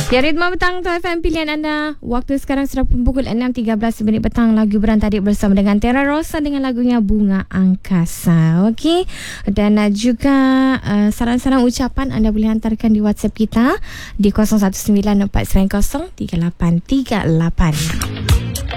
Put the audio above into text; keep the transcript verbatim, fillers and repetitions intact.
Ya, Ritma Petang tu F M pilihan anda. Waktu sekarang sudah pukul enam tiga belas minit petang. Lagu berantadik bersama dengan Tera Rosa dengan lagunya Bunga Angkasa. Okey. Dan uh, juga uh, saran-saran ucapan anda boleh hantarkan di WhatsApp kita di kosong satu sembilan empat sembilan kosong tiga lapan tiga lapan.